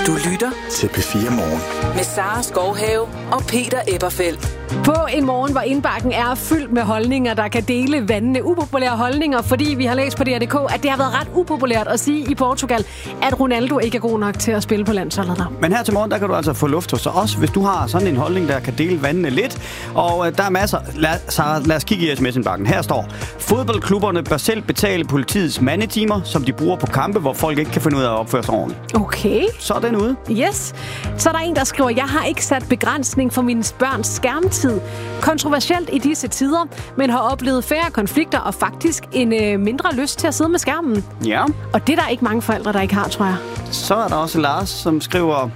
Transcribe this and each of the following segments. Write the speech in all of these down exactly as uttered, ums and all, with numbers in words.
Du lytter til P fire Morgen. Med Sara Skovhave og Peter Eberfeldt. På en morgen, hvor indbakken er fyldt med holdninger, der kan dele vandene. Upopulære holdninger, fordi vi har læst på D R punktum D K, at det har været ret upopulært at sige i Portugal, at Ronaldo ikke er god nok til at spille på landsholdet der. Men her til morgen, der kan du altså få luft hos os, hvis du har sådan en holdning, der kan dele vandene lidt. Og øh, der er masser. Lad, Sarah, lad os kigge i sms'indbakken. Her står: fodboldklubberne bør selv betale politiets mandetimer, som de bruger på kampe, hvor folk ikke kan finde ud af at opføre sig ordentligt. Okay. Så er den ude. Yes. Så er der en, der skriver: jeg har ikke sat begrænsning for mine børns skærmtid. Kontroversielt i disse tider, men har oplevet færre konflikter og faktisk en øh, mindre lyst til at sidde med skærmen. Ja. Og det er der ikke mange forældre, der ikke har, tror jeg. Så er der også Lars, som skriver: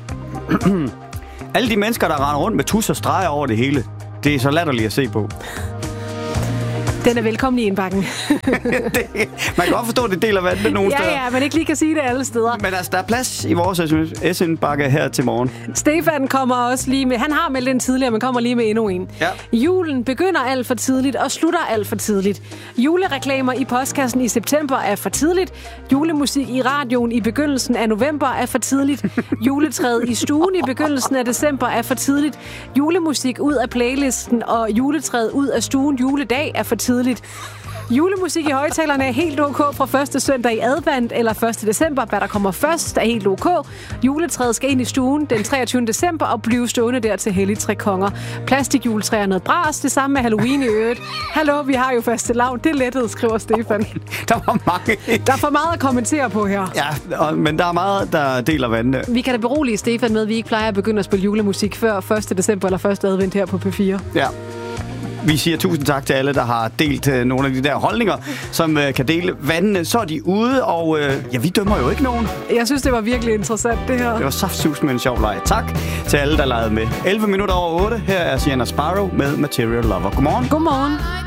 alle de mennesker, der render rundt med tus og streger over det hele, det er så latterligt at se på. Den er velkommen i indbakken. det, man kan godt forstå, at det deler vandet nogle ja, steder. Ja, men ikke lige kan sige det alle steder. Men altså, der er plads i vores sms'indbakke her til morgen. Stefan kommer også lige med. Han har meldt den tidligere, men kommer lige med endnu en. Ja. Julen begynder alt for tidligt og slutter alt for tidligt. Julereklamer i postkassen i september er for tidligt. Julemusik i radioen i begyndelsen af november er for tidligt. Juletræet i stuen i begyndelsen af december er for tidligt. Julemusik ud af playlisten og juletræet ud af stuen juledag er for tidligt. Julemusik i højtalerne er helt ok fra første søndag i advent eller første december. Hvad der kommer først er helt ok. Juletræet skal ind i stuen den treogtyvende december og blive stående der til hellig tre konger. Plastikjuletræer er noget bras. Det samme med Halloween i øvrigt. Hallo, vi har jo fastelavn. Det er lettet, skriver Stefan. Der var mange. Der er for meget at kommentere på her. Ja, og, men der er meget, der deler vandene. Vi kan da berolige Stefan med, at vi ikke plejer at begynde at spille julemusik før første december eller første advent her på P fire. Ja. Vi siger tusind tak til alle, der har delt øh, nogle af de der holdninger, som øh, kan dele vandene. Så er de ude, og øh, ja, vi dømmer jo ikke nogen. Jeg synes, det var virkelig interessant, det her. Det var saftsus med en sjov leg. Tak til alle, der legede med. elleve minutter over otte. Her er Sienna Sparrow med Material Lover. Godmorgen. Godmorgen.